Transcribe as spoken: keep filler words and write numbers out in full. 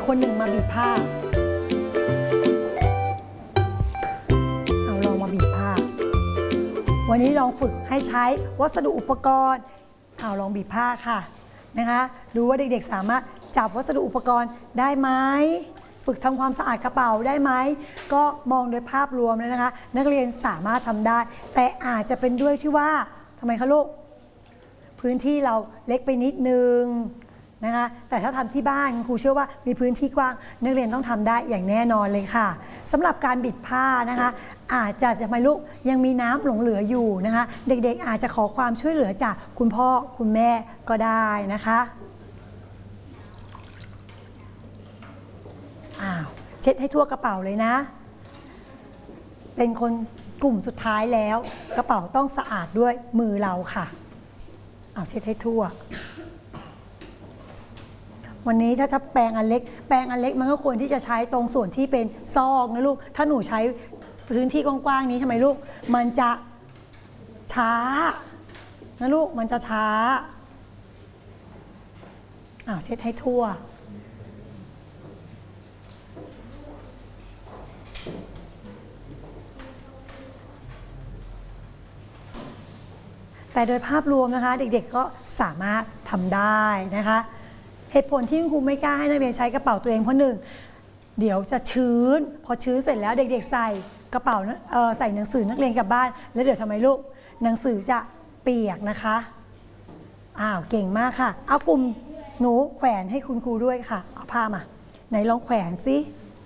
คนหนึ่งมาบีบผ้าเอาลองมาบีบผ้าวันนี้ลองฝึกให้ใช้วัสดุอุปกรณ์เอาลองบีบผ้าค่ะนะคะดูว่าเด็กๆสามารถจับวัสดุอุปกรณ์ได้ไหมฝึกทำความสะอาดกระเป๋าได้ไหมก็มองโดยภาพรวมเลยนะคะนักเรียนสามารถทำได้แต่อาจจะเป็นด้วยที่ว่าทำไมคะลูกพื้นที่เราเล็กไปนิดนึงนะคะแต่ถ้าทำที่บ้านครูเชื่อว่ามีพื้นที่กว้างนักเรียนต้องทำได้อย่างแน่นอนเลยค่ะสำหรับการบิดผ้านะคะอาจจะทำไมลูกยังมีน้ำหลงเหลืออยู่นะคะเด็กๆอาจจะขอความช่วยเหลือจากคุณพ่อคุณแม่ก็ได้นะคะอ้าวเช็ดให้ทั่วกระเป๋าเลยนะเป็นคนกลุ่มสุดท้ายแล้วกระเป๋าต้องสะอาดด้วยมือเราค่ะอ้าวเช็ดให้ทั่ววันนี้ถ้าถ้าแปรงอันเล็กแปรงอันเล็กมันก็ควรที่จะใช้ตรงส่วนที่เป็นซอกนะลูกถ้าหนูใช้พื้นที่กว้างๆนี้ทำไมลูกมันจะช้านะลูกมันจะช้าอ้าวเช็ดให้ทั่วแต่โดยภาพรวมนะคะเด็กๆก็สามารถทำได้นะคะเหตุผลที่ครูไม่กล้าให้นักเรียนใช้กระเป๋าตัวเองเพราะหนึ่งเดี๋ยวจะชื้นพอชื้นเสร็จแล้วเด็กๆใส่กระเป๋าเอ่อใส่หนังสือนักเรียนกลับบ้านแล้วเดี๋ยวทำไมลูกหนังสือจะเปียกนะคะอ้าวเก่งมากค่ะเอากลุ่มหนูแขวนให้คุณครูด้วยค่ะเอาผ้ามาไหนลองแขวนซิ